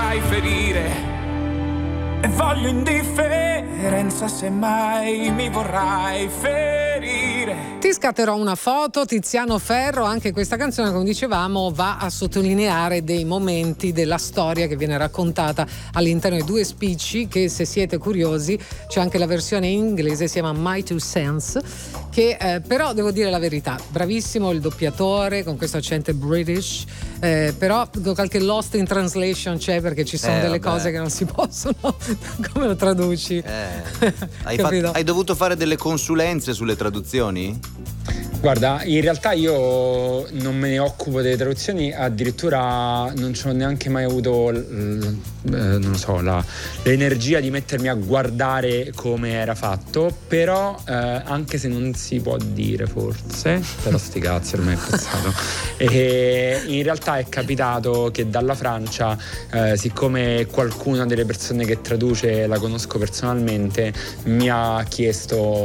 mai ferire. E voglio indifferenza se mai mi vorrai ferire. Ti scatterò una foto, Tiziano Ferro. Anche questa canzone, come dicevamo, va a sottolineare dei momenti della storia che viene raccontata all'interno di due spicci, che se siete curiosi c'è anche la versione in inglese, si chiama My Two Cents, che però devo dire la verità, bravissimo il doppiatore con questo accento British, però qualche lost in translation c'è, perché ci sono delle cose che non si possono. Come lo traduci? Hai dovuto fare delle consulenze sulle traduzioni? Guarda, in realtà io non me ne occupo delle traduzioni, addirittura non ci ho neanche mai avuto l'energia di mettermi a guardare come era fatto, però anche se non si può dire forse, però sti cazzi, ormai è passato. E in realtà è capitato che dalla Francia, siccome qualcuna delle persone che traduce la conosco personalmente, mi ha chiesto